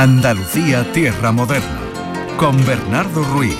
Andalucía Tierra Moderna, con Bernardo Ruiz.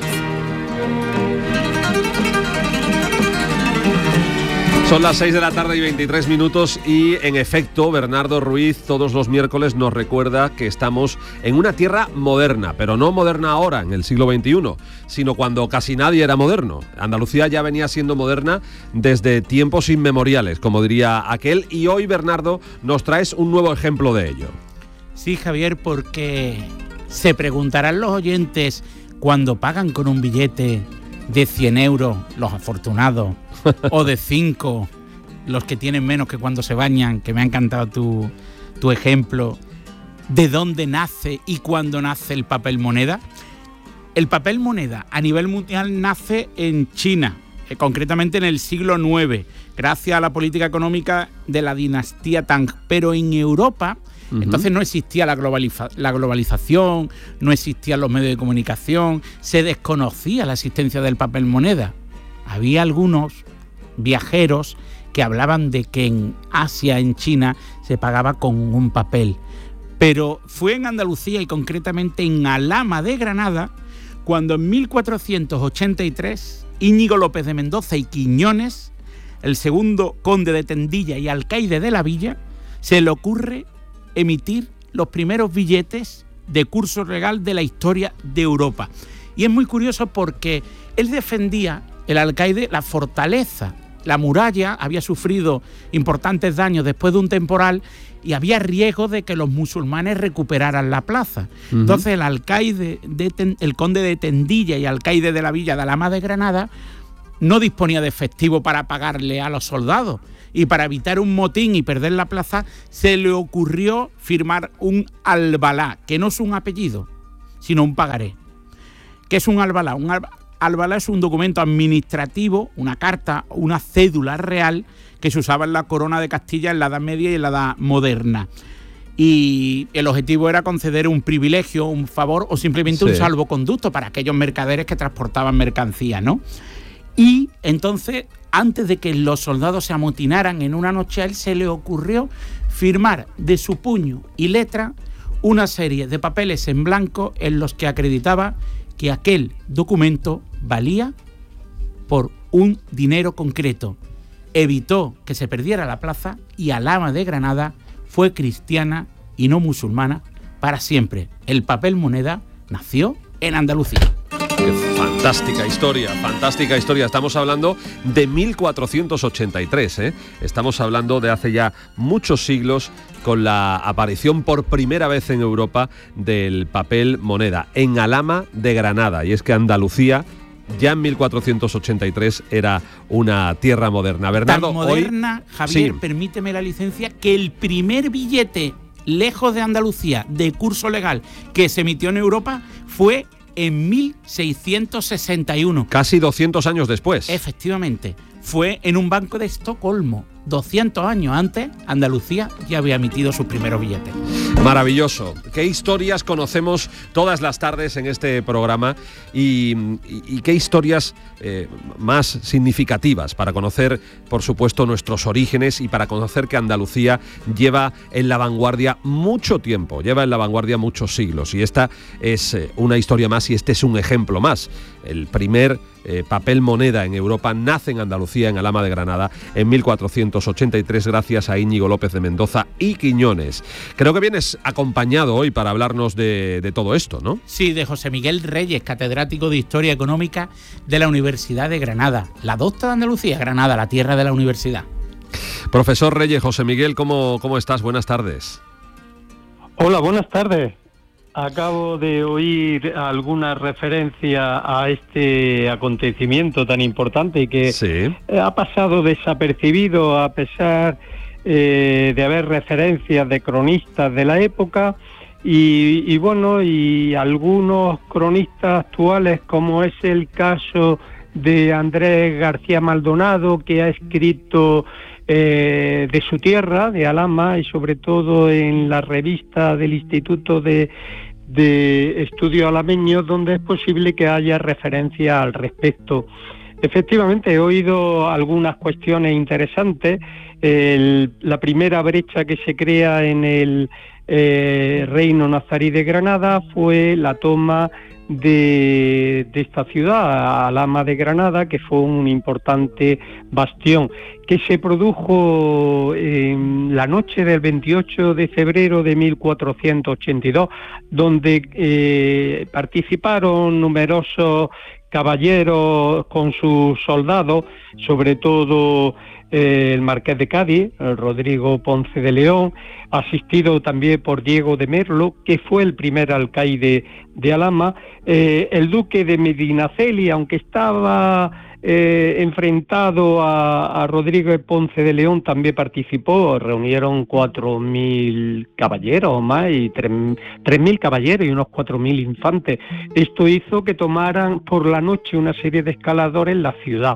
Son las 6 de la tarde y 23 minutos y, en efecto, Bernardo Ruiz todos los miércoles nos recuerda que estamos en una tierra moderna, pero no moderna ahora, en el siglo XXI, sino cuando casi nadie era moderno. Andalucía ya venía siendo moderna desde tiempos inmemoriales, como diría aquel, y hoy, Bernardo, nos traes un nuevo ejemplo de ello. Sí, Javier, porque se preguntarán los oyentes cuando pagan con un billete de 100 euros, los afortunados, o de 5, los que tienen menos que cuando se bañan, que me ha encantado tu ejemplo, ¿de dónde nace y cuándo nace el papel moneda? El papel moneda a nivel mundial nace en China, concretamente en el siglo IX, gracias a la política económica de la dinastía Tang, pero en Europa... Entonces no existía la globalización, no existían los medios de comunicación, se desconocía la existencia del papel moneda. Había algunos viajeros que hablaban de que en Asia, en China, se pagaba con un papel. Pero fue en Andalucía y concretamente en Alhama de Granada cuando en 1483 Íñigo López de Mendoza y Quiñones, el segundo conde de Tendilla y alcaide de la villa, se le ocurre emitir los primeros billetes de curso legal de la historia de Europa. Y es muy curioso porque él defendía, el alcaide, la fortaleza. La muralla había sufrido importantes daños después de un temporal y había riesgo de que los musulmanes recuperaran la plaza. Entonces el alcaide, el conde de Tendilla y alcaide de la villa de Alhama de Granada no disponía de efectivo para pagarle a los soldados. Y para evitar un motín y perder la plaza, se le ocurrió firmar un albalá, que no es un apellido, sino un pagaré. ¿Qué es un albalá? Un albalá es un documento administrativo, una carta, una cédula real que se usaba en la corona de Castilla en la Edad Media y en la Edad Moderna. Y el objetivo era conceder un privilegio, un favor o simplemente un salvoconducto para aquellos mercaderes que transportaban mercancía, ¿no? Y entonces, antes de que los soldados se amotinaran en una noche, a él se le ocurrió firmar de su puño y letra una serie de papeles en blanco en los que acreditaba que aquel documento valía por un dinero concreto. Evitó que se perdiera la plaza y Alhama de Granada fue cristiana y no musulmana para siempre. El papel moneda nació en Andalucía. Qué fantástica historia, fantástica historia. Estamos hablando de 1483, ¿eh? Estamos hablando de hace ya muchos siglos, con la aparición por primera vez en Europa del papel moneda en Alhama de Granada. Y es que Andalucía ya en 1483 era una tierra moderna. Bernardo, tan moderna, hoy... Javier, permíteme la licencia, que el primer billete lejos de Andalucía de curso legal que se emitió en Europa fue en 1661. Casi 200 años después. Efectivamente. Fue en un banco de Estocolmo. 200 años antes, Andalucía ya había emitido sus primeros billetes. Maravilloso. Qué historias conocemos todas las tardes en este programa y qué historias más significativas para conocer, por supuesto, nuestros orígenes y para conocer que Andalucía lleva en la vanguardia mucho tiempo, lleva en la vanguardia muchos siglos. Y esta es una historia más y este es un ejemplo más. El primer papel moneda en Europa nace en Andalucía, en Alhama de Granada, en 1483, gracias a Íñigo López de Mendoza y Quiñones. Creo que vienes acompañado hoy para hablarnos de todo esto, ¿no? Sí, de José Miguel Reyes, catedrático de Historia Económica de la Universidad de Granada. La Docta de Andalucía, Granada, la tierra de la universidad. Profesor Reyes, José Miguel, ¿cómo estás? Buenas tardes. Hola, buenas tardes. Acabo de oír alguna referencia a este acontecimiento tan importante que ha pasado desapercibido a pesar de haber referencias de cronistas de la época y bueno, y algunos cronistas actuales, como es el caso de Andrés García Maldonado, que ha escrito de su tierra, de Alhama, y sobre todo en la revista del Instituto de Estudios Alameños, donde es posible que haya referencia al respecto. Efectivamente, he oído algunas cuestiones interesantes. La primera brecha que se crea en reino nazarí de Granada fue la toma de esta ciudad, Alhama de Granada, que fue un importante bastión, que se produjo en la noche del 28 de febrero de 1482, donde participaron numerosos caballeros con sus soldados, sobre todo el marqués de Cádiz, el Rodrigo Ponce de León, asistido también por Diego de Merlo, que fue el primer alcaide de Alhama, el duque de Medinaceli, aunque estaba enfrentado a Rodrigo Ponce de León, también participó. Reunieron 4.000 caballeros o más, y 3.000 caballeros y unos 4.000 infantes. Esto hizo que tomaran por la noche una serie de escaladores en la ciudad,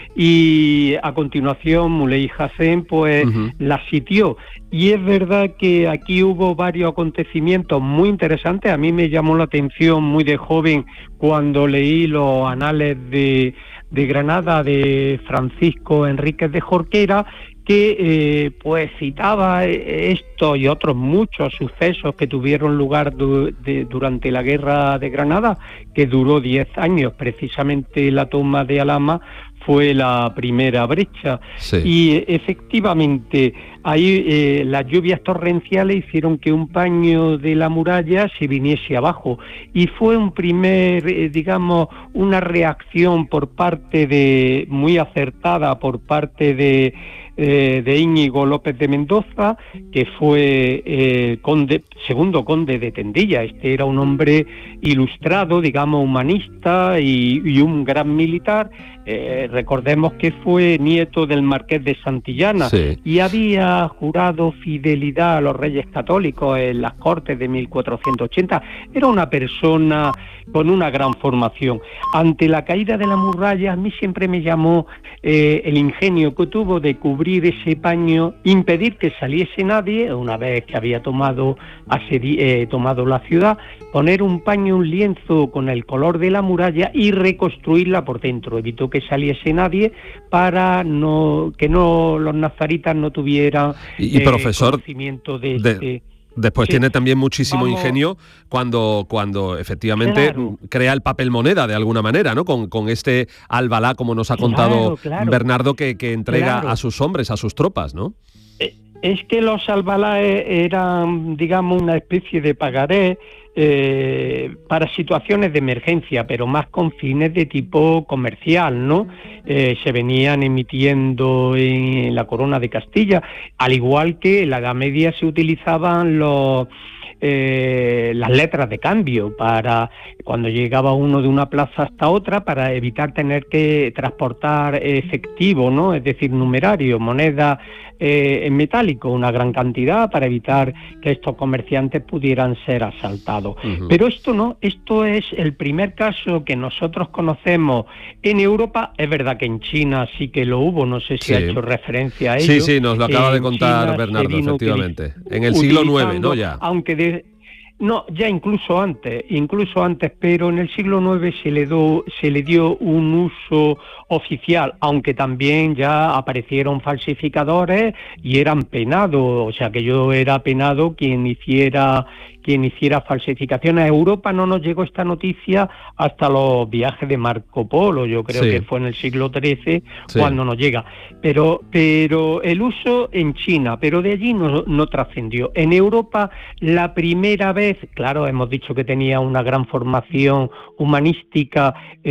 y a continuación Muley Hassen pues la sitió. Y es verdad que aquí hubo varios acontecimientos muy interesantes. A mí me llamó la atención muy de joven cuando leí los anales de Granada de Francisco Enríquez de Jorquera, que pues citaba esto y otros muchos sucesos que tuvieron lugar durante la guerra de Granada, que duró 10 años. Precisamente la toma de Alhama fue la primera brecha. Sí. Y efectivamente ahí las lluvias torrenciales hicieron que un paño de la muralla se viniese abajo, y fue un primer, digamos, una reacción por parte muy acertada por parte de Íñigo López de Mendoza, que fue segundo conde de Tendilla. Este era un hombre ilustrado, digamos, humanista y un gran militar. Recordemos que fue nieto del marqués de Santillana, sí, y había jurado fidelidad a los reyes católicos en las Cortes de 1480. Era una persona con una gran formación. Ante la caída de la muralla, a mí siempre me llamó el ingenio que tuvo de cubrir ese paño, impedir que saliese nadie, una vez que había tomado la ciudad, poner un paño, un lienzo con el color de la muralla y reconstruirla por dentro. Evitó que saliese nadie para que los nazaritas no tuvieran profesor, conocimiento de Después sí, tiene también muchísimo ingenio cuando efectivamente crea el papel moneda de alguna manera, ¿no? Con este albalá, como nos ha contado Bernardo, que entrega a sus hombres, a sus tropas, ¿no? Es que los albaláes eran, digamos, una especie de pagaré para situaciones de emergencia, pero más con fines de tipo comercial, ¿no? Se venían emitiendo en la Corona de Castilla, al igual que en la Edad Media se utilizaban las letras de cambio para cuando llegaba uno de una plaza hasta otra, para evitar tener que transportar efectivo, ¿no? Es decir, numerario, moneda en metálico, una gran cantidad, para evitar que estos comerciantes pudieran ser asaltados. Pero esto no, esto es el primer caso que nosotros conocemos en Europa. Es verdad que en China sí que lo hubo, no sé si ha hecho referencia a ello. Sí, nos lo acaba de contar Bernardo, efectivamente. En el siglo IX, ¿no? Ya. No, ya incluso antes, pero en el siglo IX se le dio un uso oficial, aunque también ya aparecieron falsificadores y eran penados, o sea que era penado quien hiciera falsificaciones. A Europa no nos llegó esta noticia hasta los viajes de Marco Polo, yo creo que fue en el siglo XIII cuando nos llega, pero el uso en China, pero de allí no trascendió. En Europa la primera vez, claro, hemos dicho que tenía una gran formación humanística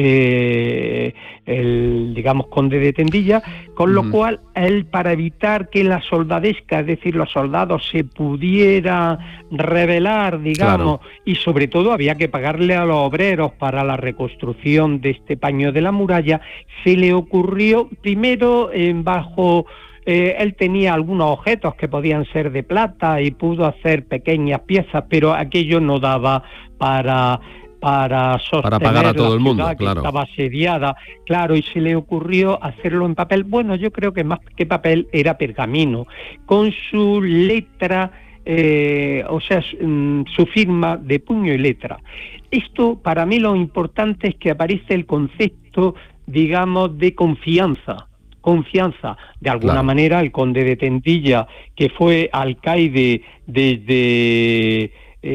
el, digamos, conde de Tendilla, con lo cual él, para evitar que la soldadesca, es decir, los soldados se pudieran rebelar, digamos, y sobre todo había que pagarle a los obreros para la reconstrucción de este paño de la muralla, se le ocurrió primero él tenía algunos objetos que podían ser de plata y pudo hacer pequeñas piezas, pero aquello no daba para sostener pagar a todo el mundo, que estaba asediada, y se le ocurrió hacerlo en papel. Bueno, yo creo que más que papel era pergamino, con su letra, su firma de puño y letra. Esto, para mí, lo importante es que aparece el concepto, digamos, de confianza. confianza. De alguna manera, el conde de Tendilla, que fue alcaide desde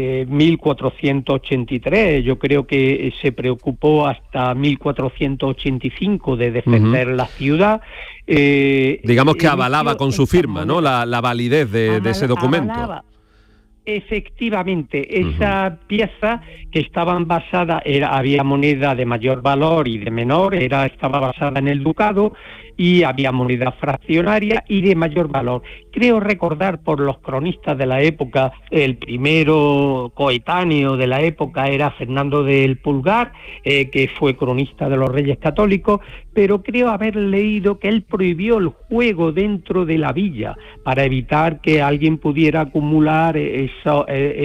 1483, yo creo que se preocupó hasta 1485 de defender la ciudad. Digamos que avalaba con su firma, ¿no?, la validez de ese documento. Avalaba. Efectivamente, esa pieza que estaban basadas, había moneda de mayor valor y de menor, estaba basada en el ducado, y había moneda fraccionaria y de mayor valor. Creo recordar por los cronistas de la época, el primero coetáneo de la época era Fernando del Pulgar, que fue cronista de los Reyes Católicos, pero creo haber leído que él prohibió el juego dentro de la villa para evitar que alguien pudiera acumular ese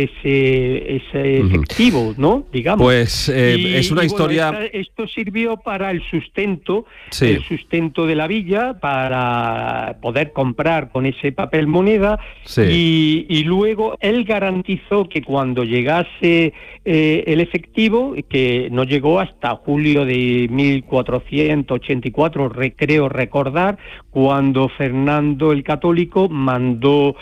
efectivo, ¿no? Digamos. Pues es una historia... Bueno, esto sirvió para el sustento de la villa, para poder comprar con ese papel moneda, y luego él garantizó que cuando llegase el efectivo, que no llegó hasta julio de 1484, creo recordar, cuando Fernando el Católico mandó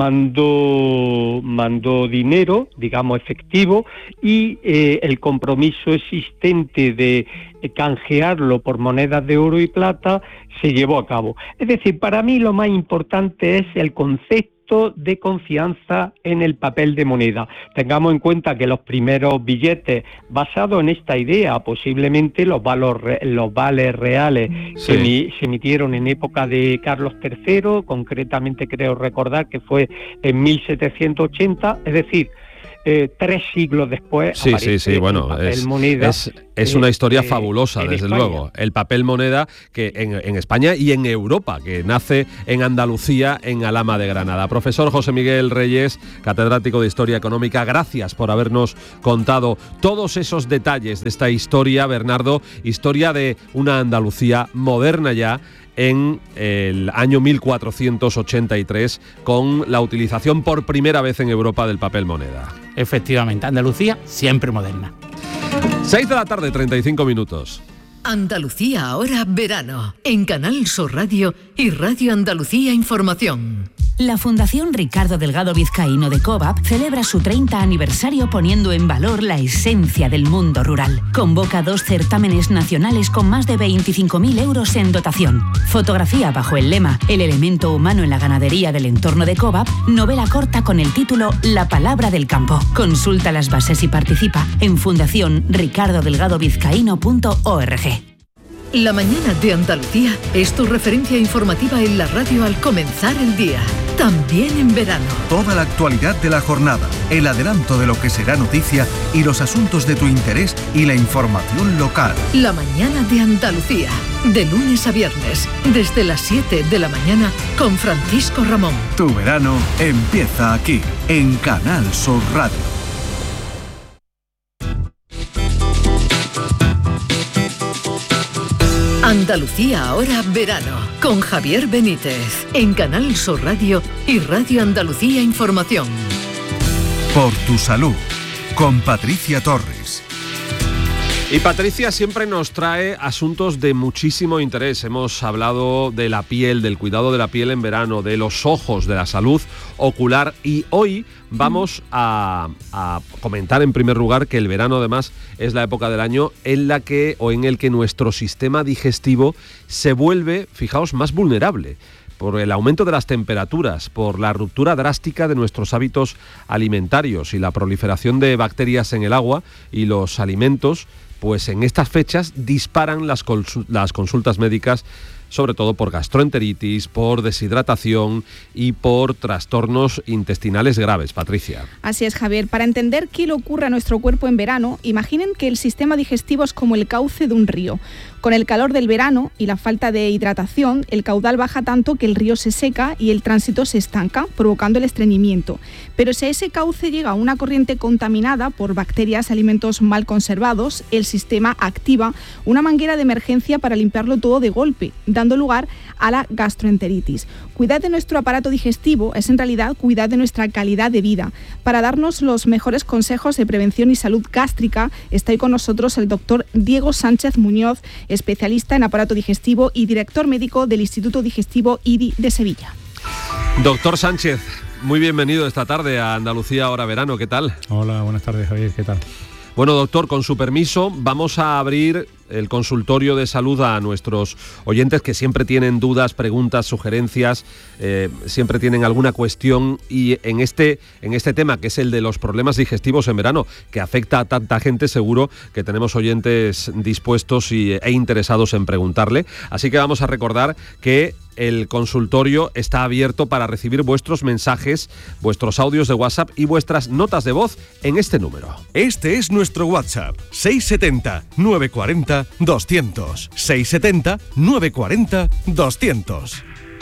dinero, digamos efectivo, y el compromiso existente de canjearlo por monedas de oro y plata se llevó a cabo. Es decir, para mí lo más importante es el concepto de confianza en el papel de moneda. Tengamos en cuenta que los primeros billetes basados en esta idea, posiblemente los vales reales, se emitieron en época de Carlos III, concretamente creo recordar que fue en 1780, es decir, 3 siglos después. Bueno, es una historia fabulosa, desde luego. El papel moneda que en España y en Europa, que nace en Andalucía, en Alhama de Granada. Profesor José Miguel Reyes, catedrático de Historia Económica, gracias por habernos contado todos esos detalles de esta historia, Bernardo, historia de una Andalucía moderna ya, en el año 1483, con la utilización por primera vez en Europa del papel moneda. Efectivamente, Andalucía siempre moderna. 6 de la tarde, 35 minutos. Andalucía ahora verano, en Canal Sur Radio y Radio Andalucía Información. La Fundación Ricardo Delgado Vizcaíno de COVAP celebra su 30 aniversario poniendo en valor la esencia del mundo rural. Convoca 2 certámenes nacionales con más de 25.000 euros en dotación. Fotografía bajo el lema El elemento humano en la ganadería del entorno de COVAP, novela corta con el título La palabra del campo. Consulta las bases y participa en fundacionricardodelgadovizcaíno.org. La mañana de Andalucía es tu referencia informativa en la radio al comenzar el día, también en verano. Toda la actualidad de la jornada, el adelanto de lo que será noticia y los asuntos de tu interés y la información local. La mañana de Andalucía, de lunes a viernes, desde las 7 de la mañana con Francisco Ramón. Tu verano empieza aquí, en Canal Sur Radio. Andalucía ahora verano, con Javier Benítez, en Canal Sur Radio y Radio Andalucía Información. Por tu salud, con Patricia Torres. Y Patricia siempre nos trae asuntos de muchísimo interés. Hemos hablado de la piel, del cuidado de la piel en verano, de los ojos, de la salud ocular, y hoy vamos a comentar en primer lugar que el verano además es la época del año en el que nuestro sistema digestivo se vuelve, fijaos, más vulnerable por el aumento de las temperaturas, por la ruptura drástica de nuestros hábitos alimentarios y la proliferación de bacterias en el agua y los alimentos. Pues en estas fechas disparan las consultas médicas, sobre todo por gastroenteritis, por deshidratación y por trastornos intestinales graves. Patricia. Así es, Javier. Para entender qué le ocurre a nuestro cuerpo en verano, imaginen que el sistema digestivo es como el cauce de un río. Con el calor del verano y la falta de hidratación, el caudal baja tanto que el río se seca y el tránsito se estanca, provocando el estreñimiento. Pero si a ese cauce llega una corriente contaminada por bacterias, alimentos mal conservados, el sistema activa una manguera de emergencia para limpiarlo todo de golpe, dando dando lugar a la gastroenteritis. Cuidar de nuestro aparato digestivo es en realidad cuidar de nuestra calidad de vida. Para darnos los mejores consejos de prevención y salud gástrica está hoy con nosotros el doctor Diego Sánchez Muñoz, especialista en aparato digestivo y director médico del Instituto Digestivo IDI de Sevilla. Doctor Sánchez, muy bienvenido esta tarde a Andalucía Ahora Verano, ¿qué tal? Hola, buenas tardes, Javier, ¿qué tal? Bueno, doctor, con su permiso, vamos a abrir el consultorio de salud a nuestros oyentes que siempre tienen dudas, preguntas, sugerencias, siempre tienen alguna cuestión, y en este tema, que es el de los problemas digestivos en verano, que afecta a tanta gente, seguro que tenemos oyentes dispuestos e interesados en preguntarle. Así que vamos a recordar que el consultorio está abierto para recibir vuestros mensajes, vuestros audios de WhatsApp y vuestras notas de voz en este número. Este es nuestro WhatsApp, 670-940-200. 670-940-200.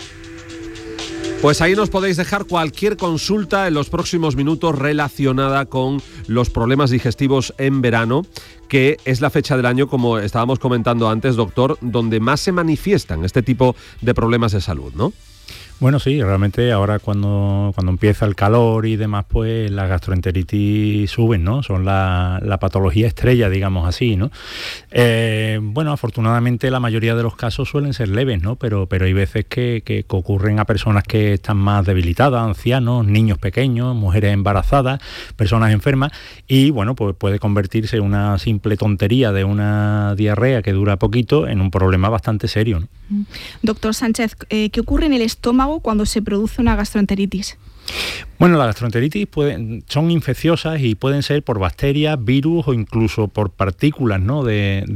Pues ahí nos podéis dejar cualquier consulta en los próximos minutos relacionada con los problemas digestivos en verano, que es la fecha del año, como estábamos comentando antes, doctor, donde más se manifiestan este tipo de problemas de salud, ¿no? Bueno, sí, realmente ahora cuando empieza el calor y demás, pues las gastroenteritis suben, ¿no? Son la patología estrella, digamos así, ¿no? Bueno, afortunadamente la mayoría de los casos suelen ser leves, ¿no? Pero hay veces que ocurren a personas que están más debilitadas, ancianos, niños pequeños, mujeres embarazadas, personas enfermas, y bueno, pues puede convertirse en una simple tontería de una diarrea que dura poquito en un problema bastante serio, ¿no? Doctor Sánchez, ¿qué ocurre en el estómago cuando se produce una gastroenteritis? Bueno, las gastroenteritis son infecciosas y pueden ser por bacterias, virus o incluso por partículas, ¿no?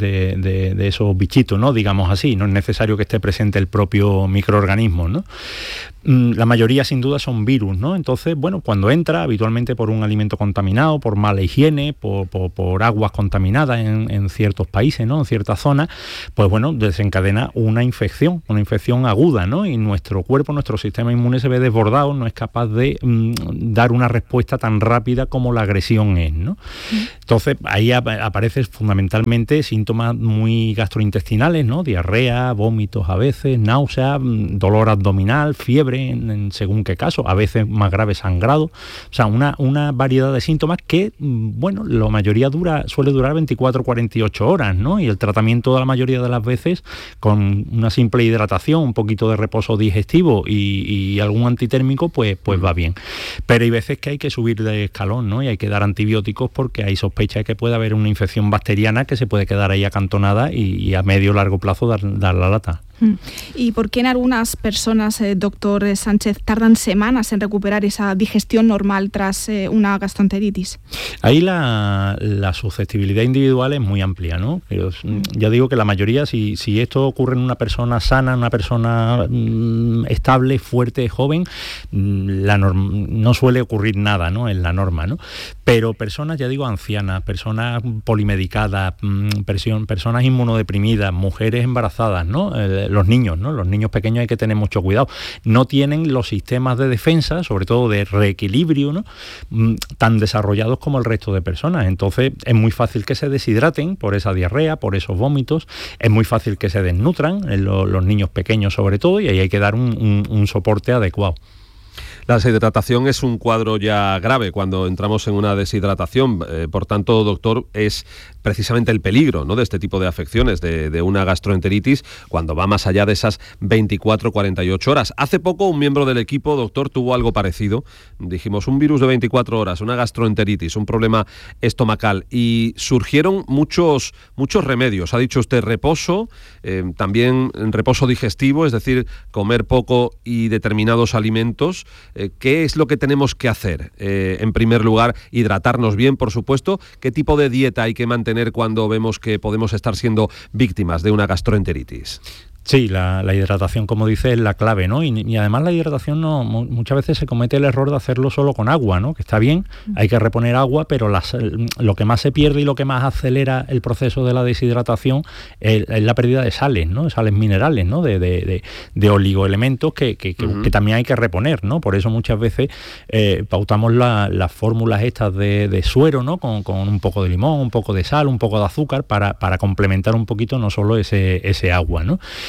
de esos bichitos, ¿no? Digamos así. No es necesario que esté presente el propio microorganismo, ¿no? La mayoría sin duda son virus, ¿no? Entonces, bueno, cuando entra habitualmente por un alimento contaminado, por mala higiene, por aguas contaminadas en ciertos países, ¿no? En ciertas zonas, pues bueno, desencadena una infección aguda, ¿no? Y nuestro cuerpo, nuestro sistema inmune se ve desbordado, no es capaz de dar una respuesta tan rápida como la agresión es, ¿no? Entonces ahí aparecen fundamentalmente síntomas muy gastrointestinales, ¿no? Diarrea, vómitos a veces, náusea, dolor abdominal, fiebre en según qué caso, a veces más grave sangrado, o sea, una variedad de síntomas que, bueno, la mayoría suele durar 24-48 horas, ¿no? Y el tratamiento de la mayoría de las veces con una simple hidratación, un poquito de reposo digestivo y algún antitérmico, pues va bien. Pero hay veces que hay que subir de escalón, ¿no? Y hay que dar antibióticos porque hay sospecha de que puede haber una infección bacteriana que se puede quedar ahí acantonada y a medio o largo plazo dar la lata. ¿Y por qué en algunas personas, doctor Sánchez, tardan semanas en recuperar esa digestión normal tras una gastroenteritis? Ahí la susceptibilidad individual es muy amplia, ¿no? Pero ya digo que la mayoría, si esto ocurre en una persona sana, una persona estable, fuerte, joven, no suele ocurrir nada, ¿no? En la norma, ¿no? Pero personas, ya digo, ancianas, personas polimedicadas, personas inmunodeprimidas, mujeres embarazadas, ¿no? Los niños, ¿no? Los niños pequeños hay que tener mucho cuidado. No tienen los sistemas de defensa, sobre todo de reequilibrio, ¿no? Tan desarrollados como el resto de personas. Entonces es muy fácil que se deshidraten por esa diarrea, por esos vómitos. Es muy fácil que se desnutran, los niños pequeños sobre todo, y ahí hay que dar un soporte adecuado. La deshidratación es un cuadro ya grave cuando entramos en una deshidratación. Por tanto, doctor, es precisamente el peligro, ¿no?, de este tipo de afecciones, de una gastroenteritis, cuando va más allá de esas 24-48 horas. Hace poco un miembro del equipo, doctor, tuvo algo parecido. Dijimos, un virus de 24 horas, una gastroenteritis, un problema estomacal, y surgieron muchos remedios. Ha dicho usted reposo, también reposo digestivo, es decir, comer poco y determinados alimentos. ¿Qué es lo que tenemos que hacer? En primer lugar, hidratarnos bien, por supuesto. ¿Qué tipo de dieta hay que mantener cuando vemos que podemos estar siendo víctimas de una gastroenteritis? Sí, la hidratación, como dice, es la clave, ¿no? Y además la hidratación muchas veces se comete el error de hacerlo solo con agua, ¿no? Que está bien, hay que reponer agua, pero lo que más se pierde y lo que más acelera el proceso de la deshidratación es la pérdida de sales, ¿no? Sales minerales, ¿no? De oligoelementos que también hay que reponer, ¿no? Por eso muchas veces pautamos las fórmulas estas de suero, ¿no? Con un poco de limón, un poco de sal, un poco de azúcar para complementar un poquito no solo ese agua, ¿no?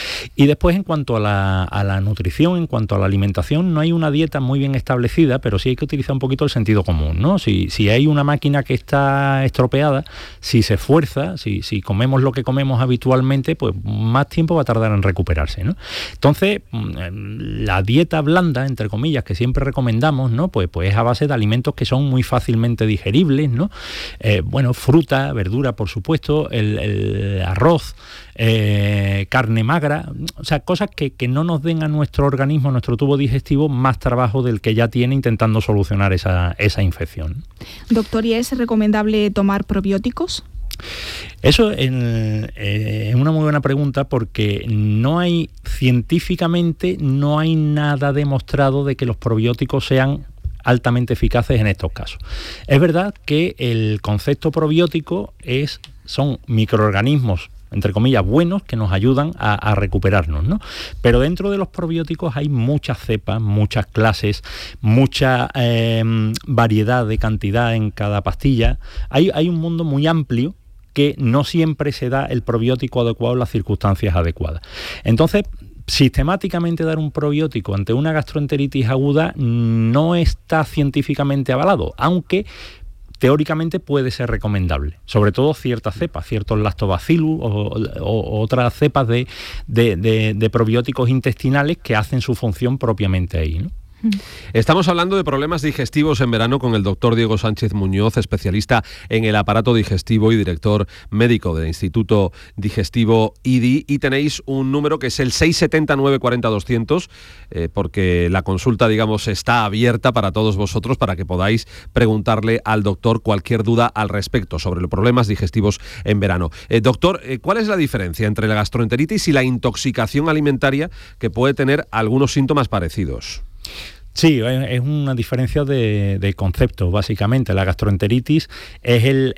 Y después, en cuanto a la nutrición, en cuanto a la alimentación, no hay una dieta muy bien establecida, pero sí hay que utilizar un poquito el sentido común, ¿no? Si hay una máquina que está estropeada, si se fuerza, si comemos lo que comemos habitualmente, pues más tiempo va a tardar en recuperarse, ¿no? Entonces, la dieta blanda, entre comillas, que siempre recomendamos, ¿no? Pues es a base de alimentos que son muy fácilmente digeribles, ¿no? Fruta, verdura, por supuesto, el arroz, carne magra, o sea, cosas que no nos den a nuestro organismo, a nuestro tubo digestivo, más trabajo del que ya tiene intentando solucionar esa infección. Doctor, ¿y es recomendable tomar probióticos? Eso es una muy buena pregunta, porque científicamente no hay nada demostrado de que los probióticos sean altamente eficaces en estos casos. Es verdad que el concepto probiótico son microorganismos, entre comillas, buenos, que nos ayudan a recuperarnos, ¿no? Pero dentro de los probióticos hay muchas cepas, muchas clases, mucha variedad de cantidad en cada pastilla. Hay un mundo muy amplio que no siempre se da el probiótico adecuado en las circunstancias adecuadas. Entonces, sistemáticamente dar un probiótico ante una gastroenteritis aguda no está científicamente avalado, aunque teóricamente puede ser recomendable, sobre todo ciertas cepas, ciertos lactobacillus o otras cepas de probióticos intestinales que hacen su función propiamente ahí, ¿no? Estamos hablando de problemas digestivos en verano con el doctor Diego Sánchez Muñoz, especialista en el aparato digestivo y director médico del Instituto Digestivo IDI, y tenéis un número que es el 670-940-200, porque la consulta, digamos, está abierta para todos vosotros, para que podáis preguntarle al doctor cualquier duda al respecto sobre los problemas digestivos en verano. Doctor, ¿cuál es la diferencia entre la gastroenteritis y la intoxicación alimentaria, que puede tener algunos síntomas parecidos? Sí, es una diferencia de concepto, básicamente. La gastroenteritis es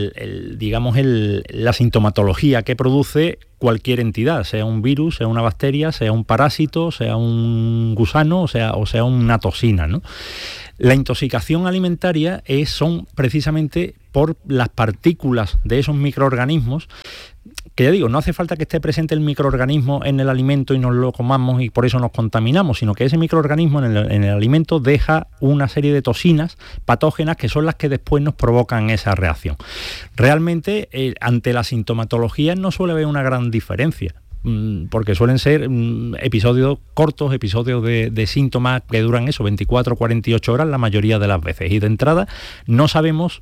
la sintomatología que produce cualquier entidad, sea un virus, sea una bacteria, sea un parásito, sea un gusano, o sea una toxina, ¿no? La intoxicación alimentaria son precisamente por las partículas de esos microorganismos, que ya digo, no hace falta que esté presente el microorganismo en el alimento y nos lo comamos y por eso nos contaminamos, sino que ese microorganismo en el alimento deja una serie de toxinas patógenas que son las que después nos provocan esa reacción. Realmente, ante la sintomatología no suele haber una gran diferencia, porque suelen ser episodios cortos, episodios de síntomas que duran 24 o 48 horas la mayoría de las veces, y de entrada no sabemos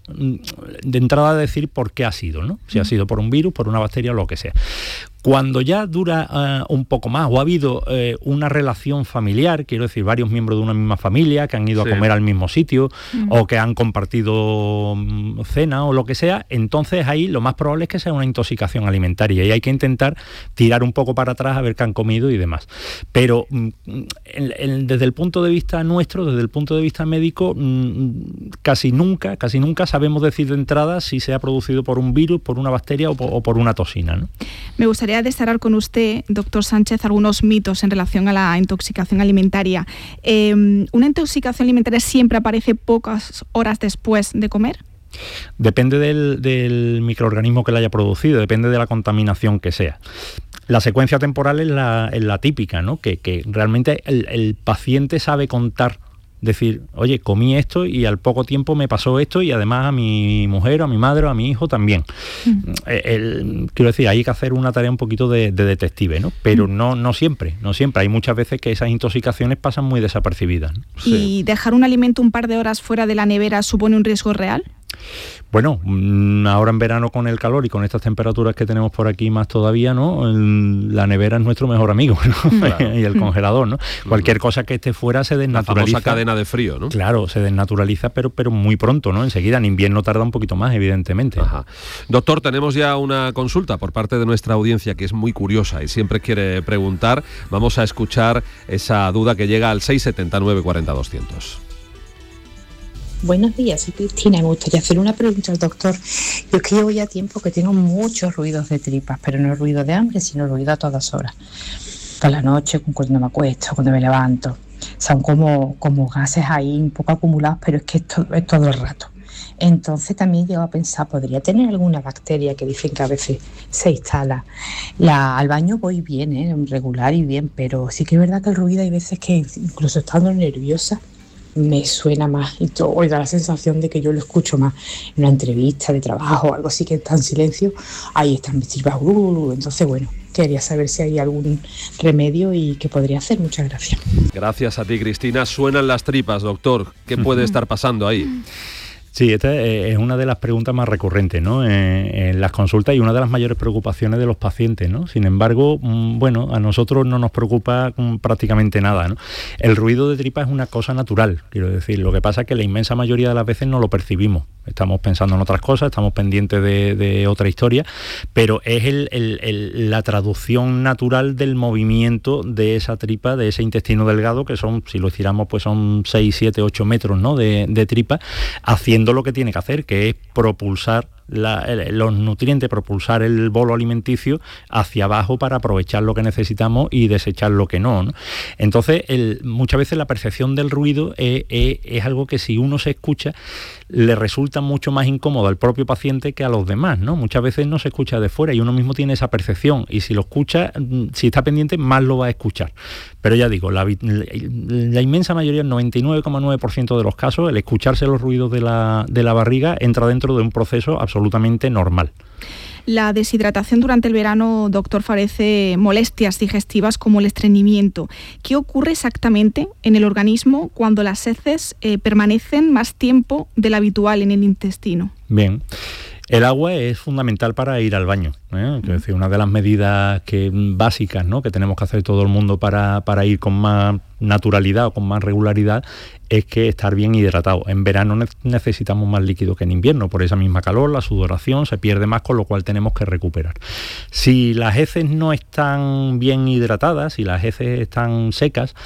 decir por qué ha sido, ¿no? Si ha sido por un virus, por una bacteria o lo que sea. Cuando ya dura un poco más, o ha habido una relación familiar, quiero decir, varios miembros de una misma familia que han ido a comer al mismo sitio, o que han compartido cena o lo que sea, entonces ahí lo más probable es que sea una intoxicación alimentaria, y hay que intentar tirar un poco para atrás a ver qué han comido y demás. Pero desde el punto de vista nuestro, desde el punto de vista médico, casi nunca sabemos decir de entrada si se ha producido por un virus, por una bacteria o por una toxina, ¿no? Me gustaría destacar con usted, doctor Sánchez, algunos mitos en relación a la intoxicación alimentaria. ¿Una intoxicación alimentaria siempre aparece pocas horas después de comer? Depende del microorganismo que la haya producido, depende de la contaminación que sea. La secuencia temporal es la típica, ¿no? Que realmente el paciente sabe contar, decir, oye, comí esto y al poco tiempo me pasó esto, y además a mi mujer, a mi madre o a mi hijo también. Quiero decir, hay que hacer una tarea un poquito de detective, ¿no? Pero no siempre. Hay muchas veces que esas intoxicaciones pasan muy desapercibidas, ¿no? ¿Y dejar un alimento un par de horas fuera de la nevera supone un riesgo real? Bueno, ahora en verano con el calor y con estas temperaturas que tenemos por aquí más todavía, ¿no? La nevera es nuestro mejor amigo, ¿no? Claro. Y el congelador, ¿no? Cualquier cosa que esté fuera se desnaturaliza. La famosa cadena de frío, ¿no? Claro, se desnaturaliza, pero muy pronto, ¿no? Enseguida, en invierno tarda un poquito más, evidentemente. Ajá. Doctor, tenemos ya una consulta por parte de nuestra audiencia que es muy curiosa y siempre quiere preguntar. Vamos a escuchar esa duda que llega al 670-940-200. Buenos días, soy Cristina y me gustaría hacer una pregunta al doctor. Yo es que llevo ya tiempo que tengo muchos ruidos de tripas, pero no ruido de hambre, sino ruido a todas horas. Por la noche, cuando me acuesto, cuando me levanto. Son como gases ahí un poco acumulados, pero es que es todo el rato. Entonces también llego a pensar, ¿podría tener alguna bacteria que dicen que a veces se instala? Al baño voy bien, regular y bien, pero sí que es verdad que el ruido hay veces que incluso estando nerviosa me suena más y da la sensación de que yo lo escucho más en una entrevista de trabajo o algo así que está en silencio, ahí están mis tripas, entonces bueno, quería saber si hay algún remedio y qué podría hacer. Muchas gracias. Gracias a ti, Cristina. Suenan las tripas, doctor. ¿Qué puede estar pasando ahí? Sí, esta es una de las preguntas más recurrentes, ¿no? En las consultas y una de las mayores preocupaciones de los pacientes, ¿no? Sin embargo, bueno, a nosotros no nos preocupa prácticamente nada, ¿no? El ruido de tripa es una cosa natural, quiero decir. Lo que pasa es que la inmensa mayoría de las veces no lo percibimos. Estamos pensando en otras cosas, estamos pendientes de otra historia, pero es la traducción natural del movimiento de esa tripa, de ese intestino delgado, que son, si lo estiramos, pues son 6, 7, 8 metros, ¿no? de tripa, haciendo lo que tiene que hacer, que es propulsar los nutrientes, propulsar el bolo alimenticio hacia abajo para aprovechar lo que necesitamos y desechar lo que no. Entonces, muchas veces la percepción del ruido es algo que si uno se escucha le resulta mucho más incómodo al propio paciente que a los demás, ¿no? Muchas veces no se escucha de fuera y uno mismo tiene esa percepción, y si lo escucha, si está pendiente, más lo va a escuchar. Pero ya digo, la inmensa mayoría, el 99,9% de los casos, el escucharse los ruidos de la barriga entra dentro de un proceso absolutamente normal. La deshidratación durante el verano, doctor, favorece molestias digestivas como el estreñimiento. ¿Qué ocurre exactamente en el organismo cuando las heces permanecen más tiempo del habitual en el intestino? Bien. El agua es fundamental para ir al baño, ¿eh? Es decir, una de las medidas básicas, ¿no?, que tenemos que hacer todo el mundo para ir con más naturalidad o con más regularidad es que estar bien hidratado. En verano necesitamos más líquido que en invierno, por esa misma calor, la sudoración se pierde más, con lo cual tenemos que recuperar. Si las heces no están bien hidratadas, si las heces están secas,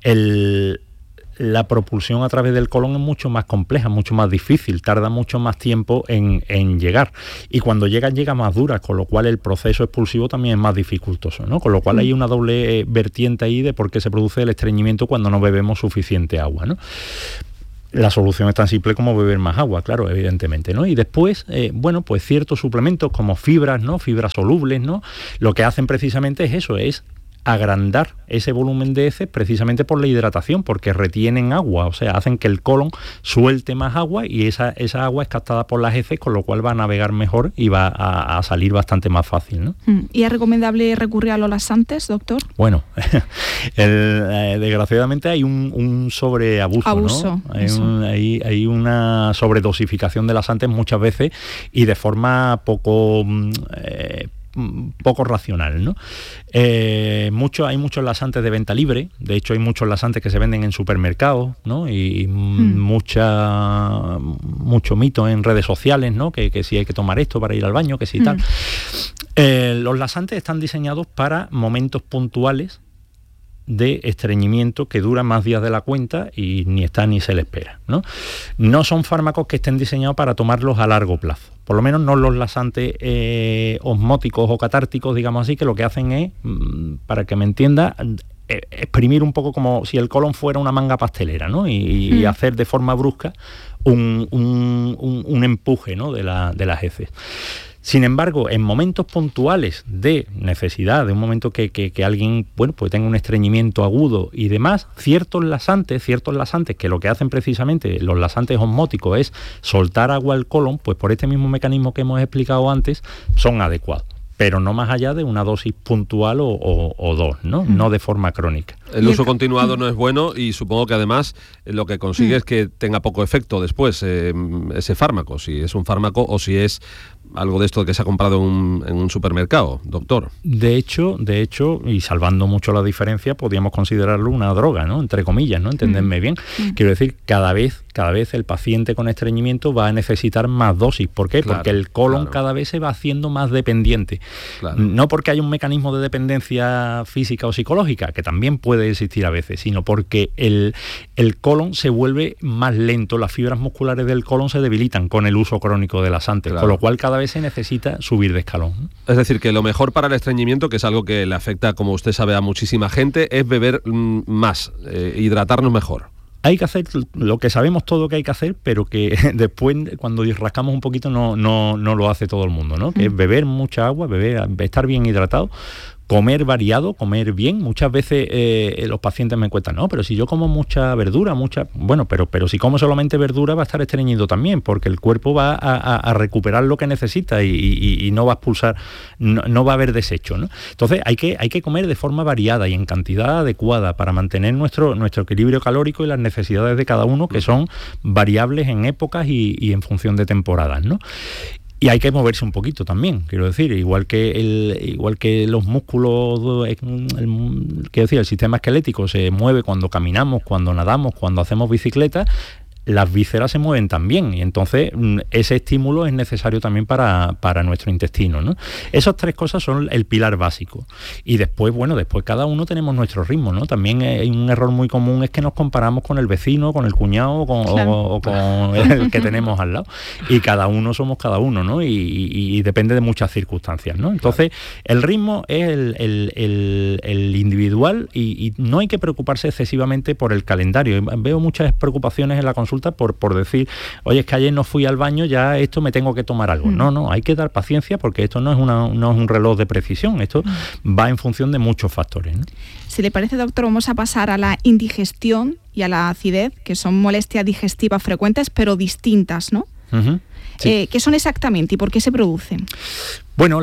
la propulsión a través del colon es mucho más compleja, mucho más difícil, tarda mucho más tiempo en llegar, y cuando llega más dura, con lo cual el proceso expulsivo también es más dificultoso, ¿no? Con lo cual hay una doble vertiente ahí de por qué se produce el estreñimiento cuando no bebemos suficiente agua, ¿no? La solución es tan simple como beber más agua, claro, evidentemente, ¿no? Y después, pues ciertos suplementos como fibras, ¿no?, fibras solubles, ¿no?, lo que hacen precisamente es eso, es agrandar ese volumen de heces precisamente por la hidratación, porque retienen agua, o sea, hacen que el colon suelte más agua y esa agua es captada por las heces, con lo cual va a navegar mejor y va a salir bastante más fácil, ¿no? ¿Y es recomendable recurrir a los laxantes, doctor? Bueno, desgraciadamente hay un sobreabuso, ¿no? Hay una sobredosificación de laxantes muchas veces y de forma poco racional, ¿no? Hay muchos laxantes de venta libre, de hecho hay muchos laxantes que se venden en supermercados, ¿no? Y mucho mito en redes sociales, ¿no?, que si hay que tomar esto para ir al baño, que si tal. Los laxantes están diseñados para momentos puntuales de estreñimiento que duran más días de la cuenta y ni está ni se le espera, ¿no? No son fármacos que estén diseñados para tomarlos a largo plazo, por lo menos no los laxantes osmóticos o catárticos, digamos así, que lo que hacen es, para que me entienda, exprimir un poco como si el colon fuera una manga pastelera, ¿no? Y hacer de forma brusca un empuje, ¿no?, de las heces. Sin embargo, en momentos puntuales de necesidad, de un momento que alguien, pues tenga un estreñimiento agudo y demás, ciertos laxantes que lo que hacen precisamente, los laxantes osmóticos, es soltar agua al colon, pues por este mismo mecanismo que hemos explicado antes, son adecuados, pero no más allá de una dosis puntual o dos, ¿no? No de forma crónica. El uso continuado no es bueno y supongo que además lo que consigue es que tenga poco efecto después ese fármaco, si es un fármaco o si es algo de esto que se ha comprado en un supermercado, doctor. De hecho, y salvando mucho la diferencia, podríamos considerarlo una droga, ¿no?, entre comillas, ¿no? Entendedme bien. Quiero decir, cada vez el paciente con estreñimiento va a necesitar más dosis. ¿Por qué? Porque el colon cada vez se va haciendo más dependiente. Claro. No porque haya un mecanismo de dependencia física o psicológica, que también puede existir a veces, sino porque el colon se vuelve más lento, las fibras musculares del colon se debilitan con el uso crónico de laxantes, con lo cual cada vez se necesita subir de escalón. Es decir, que lo mejor para el estreñimiento, que es algo que le afecta, como usted sabe, a muchísima gente, es beber más, hidratarnos mejor. Hay que hacer lo que sabemos todo que hay que hacer, pero que después, cuando rascamos un poquito, no lo hace todo el mundo, ¿no? Que es beber mucha agua, estar bien hidratado, comer variado, comer bien. Muchas veces los pacientes me cuentan, no, pero si yo como mucha verdura, bueno, pero si como solamente verdura va a estar estreñido también, porque el cuerpo va a recuperar lo que necesita y no va a expulsar, no va a haber desecho, ¿no? Entonces hay que comer de forma variada y en cantidad adecuada para mantener nuestro equilibrio calórico y las necesidades de cada uno, que son variables en épocas y en función de temporadas, ¿no? Y hay que moverse un poquito también, quiero decir, igual que los músculos, el sistema esquelético se mueve cuando caminamos, cuando nadamos, cuando hacemos bicicleta, las vísceras se mueven también, y entonces ese estímulo es necesario también para nuestro intestino, ¿no? Esas tres cosas son el pilar básico. Y después cada uno tenemos nuestro ritmo, ¿no? También hay un error muy común, es que nos comparamos con el vecino, con el cuñado o con el que tenemos al lado. Y cada uno somos cada uno, ¿no? Y depende de muchas circunstancias, ¿no? Entonces, el ritmo es el individual y no hay que preocuparse excesivamente por el calendario. Veo muchas preocupaciones en la consulta por decir, oye, es que ayer no fui al baño, ya esto me tengo que tomar algo. No, hay que dar paciencia, porque esto no es un reloj de precisión, esto va en función de muchos factores, ¿no? Si le parece, doctor, vamos a pasar a la indigestión y a la acidez, que son molestias digestivas frecuentes pero distintas, ¿no? Uh-huh. Sí. ¿Qué son exactamente y por qué se producen? Bueno,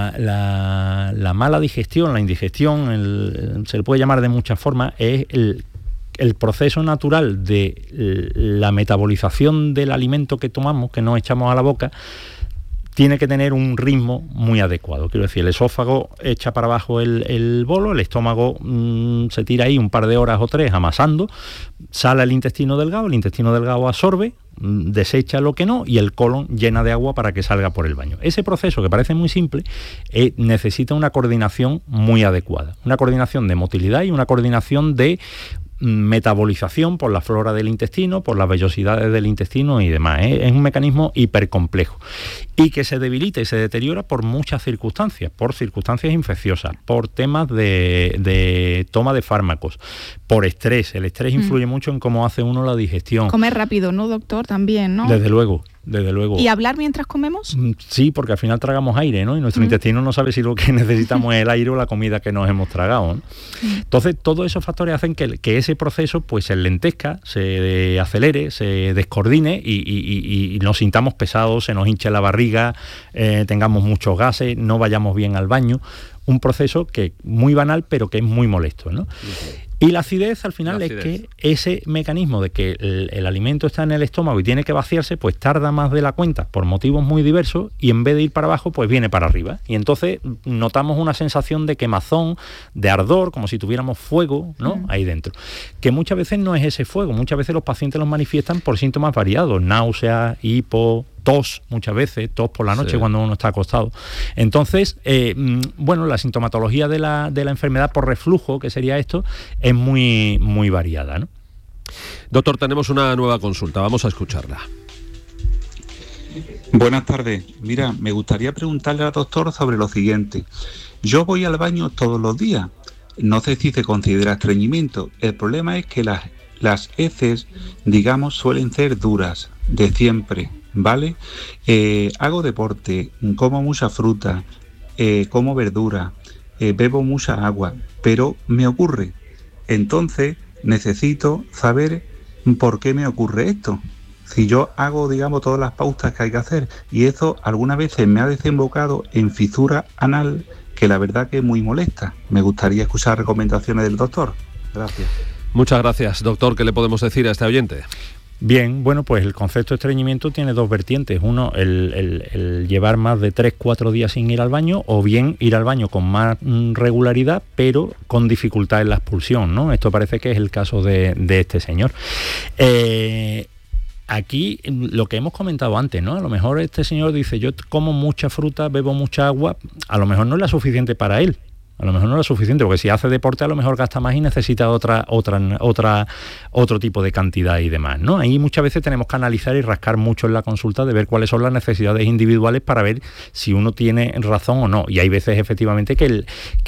la mala digestión, la indigestión, se le puede llamar de muchas formas, es el proceso natural de la metabolización del alimento que tomamos, que nos echamos a la boca, tiene que tener un ritmo muy adecuado. Quiero decir, el esófago echa para abajo el bolo, el estómago se tira ahí un par de horas o 3 amasando, sale el intestino delgado absorbe, desecha lo que no, y el colon llena de agua para que salga por el baño. Ese proceso, que parece muy simple, necesita una coordinación muy adecuada, una coordinación de motilidad y una coordinación de metabolización por la flora del intestino, por las vellosidades del intestino y demás. Es un mecanismo hipercomplejo y que se debilita y se deteriora por muchas circunstancias, por circunstancias infecciosas, por temas de toma de fármacos, por estrés. El estrés influye mucho en cómo hace uno la digestión. Comer rápido, ¿no, doctor? También, ¿no? Desde luego. ¿Y hablar mientras comemos? Sí, porque al final tragamos aire, ¿no? Y nuestro intestino no sabe si lo que necesitamos es el aire o la comida que nos hemos tragado, ¿no? Entonces, todos esos factores hacen que ese proceso pues se enlentezca, se acelere, se descoordine y nos sintamos pesados, se nos hinche la barriga, tengamos muchos gases, no vayamos bien al baño. Un proceso que muy banal, pero que es muy molesto, ¿no? Y la acidez, al final, es que ese mecanismo de que el alimento está en el estómago y tiene que vaciarse, pues tarda más de la cuenta por motivos muy diversos, y en vez de ir para abajo, pues viene para arriba. Y entonces notamos una sensación de quemazón, de ardor, como si tuviéramos fuego, ¿no? Ahí dentro. Que muchas veces no es ese fuego, muchas veces los pacientes los manifiestan por síntomas variados, náusea, hipo, tos, muchas veces, tos por la noche cuando uno está acostado. Entonces, la sintomatología de la enfermedad por reflujo, que sería esto, es muy, muy variada, ¿no? Doctor, tenemos una nueva consulta, vamos a escucharla. Buenas tardes. Mira, me gustaría preguntarle al doctor sobre lo siguiente. Yo voy al baño todos los días. No sé si se considera estreñimiento. El problema es que las heces, digamos, suelen ser duras, de siempre, ¿vale? Hago deporte, como mucha fruta, como verdura, bebo mucha agua, pero me ocurre. Entonces necesito saber por qué me ocurre esto. Si yo hago, digamos, todas las pautas que hay que hacer, y eso algunas veces me ha desembocado en fisura anal, que la verdad que es muy molesta. Me gustaría escuchar recomendaciones del doctor. Gracias. Muchas gracias, doctor. ¿Qué le podemos decir a este oyente? Bien, bueno, pues el concepto de estreñimiento tiene dos vertientes. Uno, el llevar más de 3-4 días sin ir al baño, o bien ir al baño con más regularidad, pero con dificultad en la expulsión, ¿no? Esto parece que es el caso de este señor. Aquí, lo que hemos comentado antes, ¿no? A lo mejor este señor dice, yo como mucha fruta, bebo mucha agua, a lo mejor no es la suficiente para él. A lo mejor no era suficiente, porque si hace deporte a lo mejor gasta más y necesita otro tipo de cantidad y demás, ¿no? Ahí muchas veces tenemos que analizar y rascar mucho en la consulta de ver cuáles son las necesidades individuales para ver si uno tiene razón o no. Y hay veces efectivamente que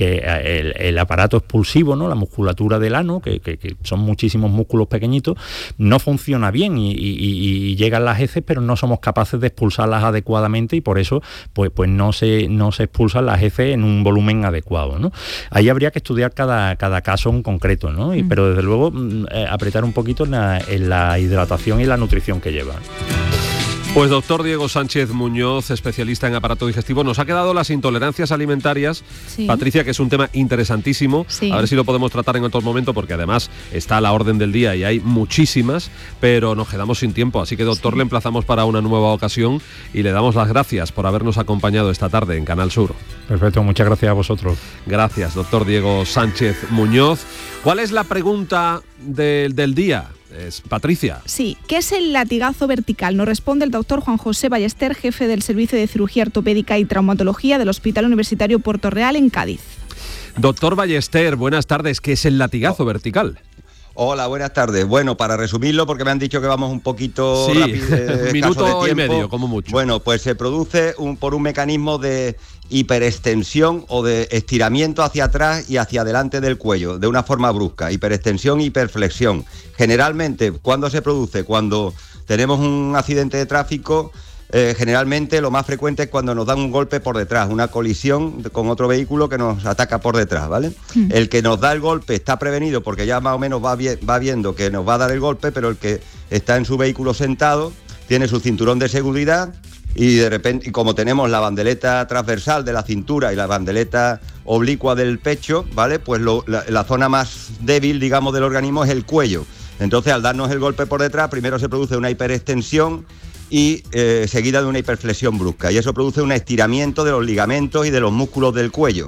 el aparato expulsivo, ¿no? La musculatura del ano, que son muchísimos músculos pequeñitos, no funciona bien y llegan las heces, pero no somos capaces de expulsarlas adecuadamente y por eso pues no se expulsan las heces en un volumen adecuado, ¿no? Ahí habría que estudiar cada caso en concreto, ¿no? Pero desde luego apretar un poquito en la hidratación y la nutrición que lleva. Pues doctor Diego Sánchez Muñoz, especialista en aparato digestivo, nos ha quedado las intolerancias alimentarias, sí. Patricia, que es un tema interesantísimo, sí. A ver si lo podemos tratar en otro momento, porque además está a la orden del día y hay muchísimas, pero nos quedamos sin tiempo, así que doctor, sí. Le emplazamos para una nueva ocasión y le damos las gracias por habernos acompañado esta tarde en Canal Sur. Perfecto, muchas gracias a vosotros. Gracias, doctor Diego Sánchez Muñoz. ¿Cuál es la pregunta del día? Patricia. Sí, ¿qué es el latigazo vertical? Nos responde el doctor Juan José Ballester, jefe del Servicio de Cirugía Ortopédica y Traumatología del Hospital Universitario Puerto Real en Cádiz. Doctor Ballester, buenas tardes. ¿Qué es el latigazo vertical? Hola, buenas tardes. Bueno, para resumirlo, porque me han dicho que vamos un poquito rápido, un minuto y medio, como mucho. Bueno, pues se produce por un mecanismo de hiperextensión o de estiramiento hacia atrás y hacia adelante del cuello, de una forma brusca, hiperextensión e hiperflexión. Generalmente, ¿cuándo se produce? Cuando tenemos un accidente de tráfico. Generalmente lo más frecuente es cuando nos dan un golpe por detrás, una colisión con otro vehículo que nos ataca por detrás, ¿vale? El que nos da el golpe está prevenido porque ya más o menos va viendo que nos va a dar el golpe, pero el que está en su vehículo sentado tiene su cinturón de seguridad y de repente, y como tenemos la bandeleta transversal de la cintura y la bandeleta oblicua del pecho, ¿vale? Pues la zona más débil, digamos, del organismo es el cuello. Entonces, al darnos el golpe por detrás, primero se produce una hiperextensión y seguida de una hiperflexión brusca, y eso produce un estiramiento de los ligamentos y de los músculos del cuello.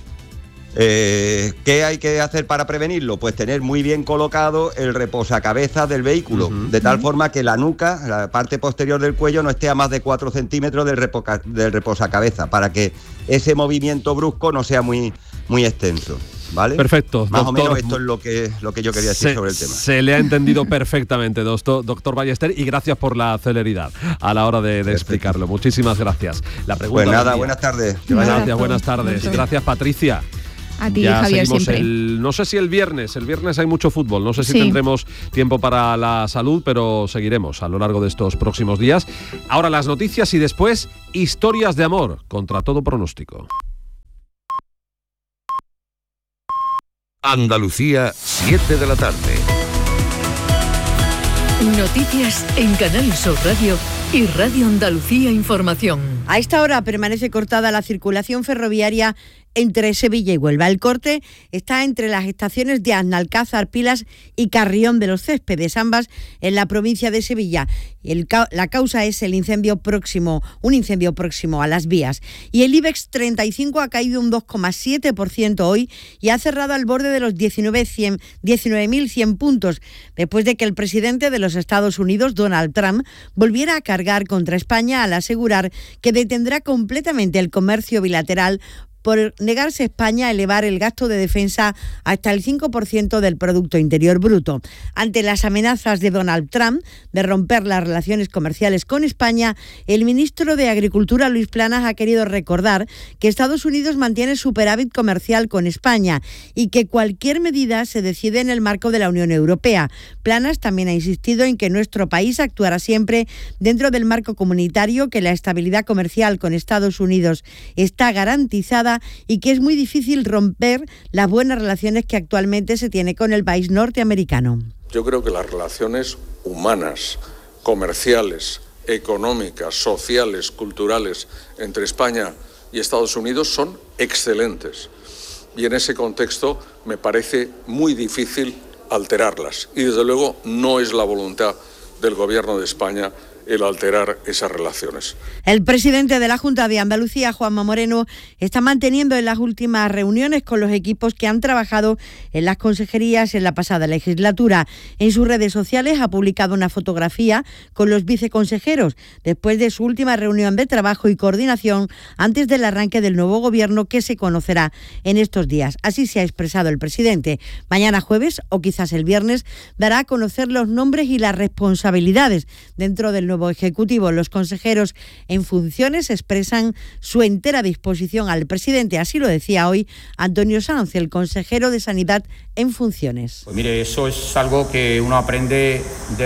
¿Qué hay que hacer para prevenirlo? Pues tener muy bien colocado el reposacabezas del vehículo, de tal forma que la nuca, la parte posterior del cuello, no esté a más de 4 centímetros del reposacabezas, para que ese movimiento brusco no sea muy extenso. ¿Vale? Perfecto, más doctor, o menos esto es lo que yo quería decir sobre el tema. Se le ha entendido perfectamente, doctor Ballester, y gracias por la celeridad a la hora de explicarlo. Muchísimas gracias. La pregunta pues nada, buenas tardes. Gracias, buenas tardes. Gracias, Patricia. A ti, ya Javier, siempre. No sé si el viernes hay mucho fútbol, no sé si tendremos tiempo para la salud, pero seguiremos a lo largo de estos próximos días. Ahora las noticias y después historias de amor contra todo pronóstico. Andalucía, 7 de la tarde. Noticias en Canal Sur Radio y Radio Andalucía Información. A esta hora permanece cortada la circulación ferroviaria entre Sevilla y Huelva. El corte está entre las estaciones de Aznalcázar, Pilas y Carrión de los Céspedes, ambas en la provincia de Sevilla. La causa es un incendio próximo a las vías. Y el IBEX 35 ha caído un 2,7% hoy y ha cerrado al borde de los 19.100 puntos, después de que el presidente de los Estados Unidos, Donald Trump, volviera a cargar contra España al asegurar que detendrá completamente el comercio bilateral por negarse España a elevar el gasto de defensa hasta el 5% del Producto Interior Bruto. Ante las amenazas de Donald Trump de romper las relaciones comerciales con España, el ministro de Agricultura, Luis Planas, ha querido recordar que Estados Unidos mantiene superávit comercial con España y que cualquier medida se decide en el marco de la Unión Europea. Planas también ha insistido en que nuestro país actuará siempre dentro del marco comunitario, que la estabilidad comercial con Estados Unidos está garantizada y que es muy difícil romper las buenas relaciones que actualmente se tiene con el país norteamericano. Yo creo que las relaciones humanas, comerciales, económicas, sociales, culturales entre España y Estados Unidos son excelentes. Y en ese contexto me parece muy difícil alterarlas. Y desde luego no es la voluntad del Gobierno de España el alterar esas relaciones. El presidente de la Junta de Andalucía, Juanma Moreno, está manteniendo en las últimas reuniones con los equipos que han trabajado en las consejerías en la pasada legislatura. En sus redes sociales ha publicado una fotografía con los viceconsejeros después de su última reunión de trabajo y coordinación antes del arranque del nuevo gobierno que se conocerá en estos días. Así se ha expresado el presidente. Mañana jueves o quizás el viernes dará a conocer los nombres y las responsabilidades dentro del nuevo Ejecutivo. Los consejeros en funciones expresan su entera disposición al presidente. Así lo decía hoy Antonio Sanz, el consejero de Sanidad en funciones. Pues mire, eso es algo que uno aprende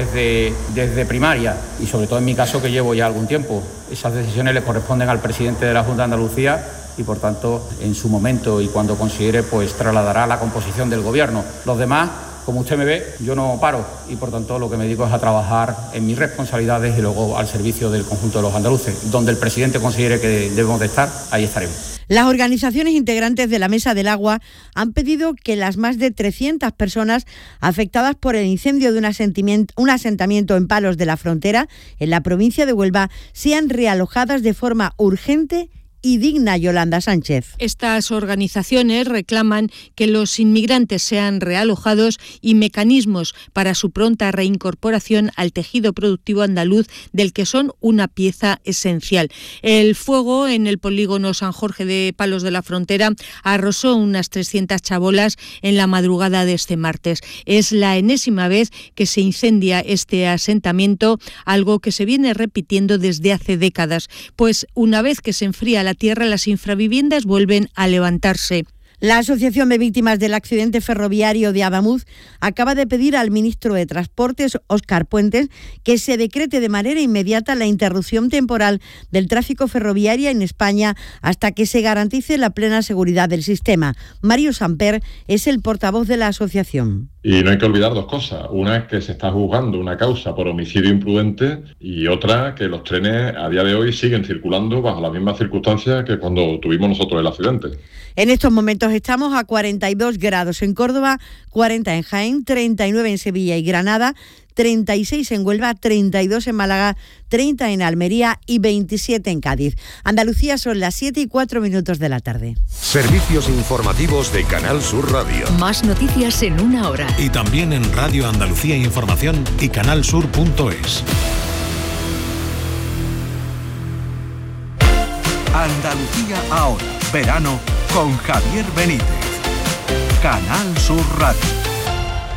desde primaria y sobre todo en mi caso que llevo ya algún tiempo. Esas decisiones le corresponden al presidente de la Junta de Andalucía y por tanto en su momento y cuando considere pues trasladará la composición del gobierno. Los demás, como usted me ve, yo no paro y por tanto lo que me dedico es a trabajar en mis responsabilidades y luego al servicio del conjunto de los andaluces. Donde el presidente considere que debemos de estar, ahí estaremos. Las organizaciones integrantes de la Mesa del Agua han pedido que las más de 300 personas afectadas por el incendio de un asentamiento en Palos de la Frontera, en la provincia de Huelva, sean realojadas de forma urgente y digna. Yolanda Sánchez. Estas organizaciones reclaman que los inmigrantes sean realojados y mecanismos para su pronta reincorporación al tejido productivo andaluz, del que son una pieza esencial. El fuego en el polígono San Jorge de Palos de la Frontera arrasó unas 300 chabolas en la madrugada de este martes. Es la enésima vez que se incendia este asentamiento, algo que se viene repitiendo desde hace décadas, pues una vez que se enfría la tierra, las infraviviendas vuelven a levantarse. La Asociación de Víctimas del Accidente Ferroviario de Adamuz acaba de pedir al ministro de Transportes, Óscar Puentes, que se decrete de manera inmediata la interrupción temporal del tráfico ferroviario en España hasta que se garantice la plena seguridad del sistema. Mario Samper es el portavoz de la asociación. Y no hay que olvidar dos cosas. Una es que se está juzgando una causa por homicidio imprudente y otra que los trenes a día de hoy siguen circulando bajo las mismas circunstancias que cuando tuvimos nosotros el accidente. En estos momentos estamos a 42 grados en Córdoba, 40 en Jaén, 39 en Sevilla y Granada, 36 en Huelva, 32 en Málaga, 30 en Almería y 27 en Cádiz. Andalucía son las 7:04 de la tarde. Servicios informativos de Canal Sur Radio. Más noticias en una hora. Y también en Radio Andalucía Información y canalsur.es. Andalucía ahora, verano con Javier Benítez. Canal Sur Radio.